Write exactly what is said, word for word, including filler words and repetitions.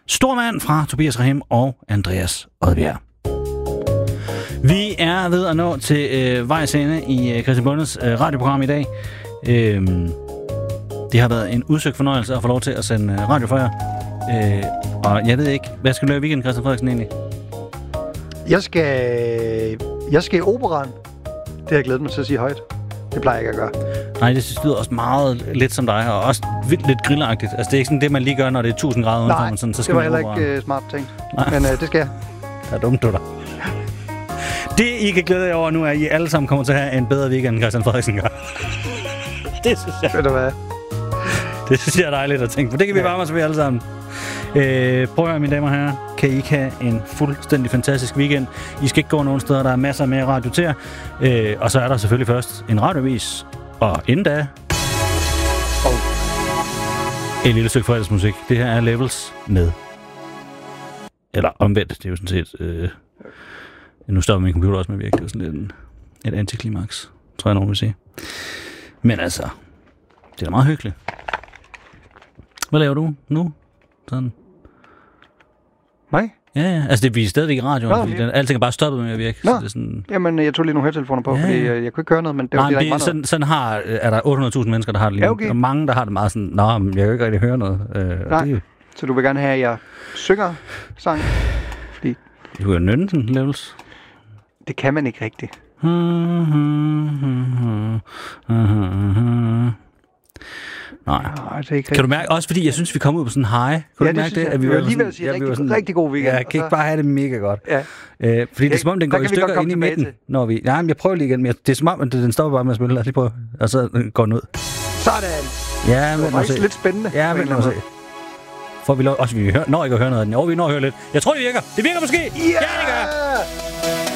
Stormand fra Tobias Rahim og Andreas Odbjerg. Vi er ved at nå til øh, vejs ende i øh, Christian Bondes øh, radioprogram i dag. Øh, det har været en udsøgt fornøjelse at få lov til at sende øh, radio for jer. Øh, og jeg ved ikke, hvad skal du lave i weekenden, Christian Frederiksen, egentlig? Jeg skal, jeg skal i operan. Det har jeg glædet mig til at sige højt. Det plejer jeg ikke at gøre. Nej, det lyder også meget lidt som dig, og også vildt lidt grillagtigt. Altså, det er ikke sådan det, man lige gør, når det er tusind grader udenfor. Nej, sådan, så skal det var heller operan. ikke uh, smart ting. Nej. Men uh, det skal jeg. Det er dumt, du der. Det, I kan glæde jer over nu, er, at I alle sammen kommer til at have en bedre weekend, end Christian Frederiksen gør. Det synes jeg. Ved du hvad? Det synes jeg er dejligt at tænke på. Det kan vi ja. varme os ved alle sammen. Øh, prøv at høre, mine damer og herrer. Kan I ikke have en fuldstændig fantastisk weekend? I skal ikke gå nogen steder, der er masser med radio til jer. Øh, og så er der selvfølgelig først en radiovis. Og inden da... Oh. Et lille stykke fredagsmusik. Det her er Levels med... Eller omvendt. Det er jo sådan set... Øh... Nu stopper min computer også med at virke. Det er sådan lidt en, et antiklimaks, tror jeg nogen vil sige. Men altså... Det er da meget hyggeligt. Hvad laver du nu? Sådan. Mig? Ja, ja. Altså, det er stadigvæk i radioen, Nå, fordi okay. den, alting er bare stoppet med at virke. Nå. Så det er sådan... Jamen, jeg tog lige nogle høretelefoner på, ja. fordi jeg, jeg kunne ikke høre noget, men det var Nej, det, der det, ikke var sådan, sådan har, er der otte hundrede tusind mennesker, der har det lige. Ja, okay. Og mange, der har det meget sådan, nå, men jeg kan ikke rigtig høre noget. Øh, Nej, det, så du vil gerne have, at jeg synger sang? Fordi... Du kan jo nynne sådan Levels. Det kan man ikke rigtigt. Nej. Nej, det er ikke Kan du mærke, også fordi jeg synes, vi kom ud på sådan en high. Kan ja, du mærke det? Jeg. At vi var var lige sådan, ved at sige, ja, rigtig, vi sådan, rigtig god weekend. Ja, jeg kan ikke bare have det mega godt. Ja. Øh, fordi det er som om, den går i stykker ind i midten, når vi... Nej, men jeg prøver lige igen, men det er som om, at den stopper bare med at spille. Lad os lige prøve. Og så går den ud. Sådan! Ja, det men var faktisk lidt spændende. Ja, men lad os se. For vi lov, også vi hører, når ikke at høre noget af den. Jo, vi når at høre lidt. Jeg tror, det virker. Det virker måske. Yeah! Ja, det gør.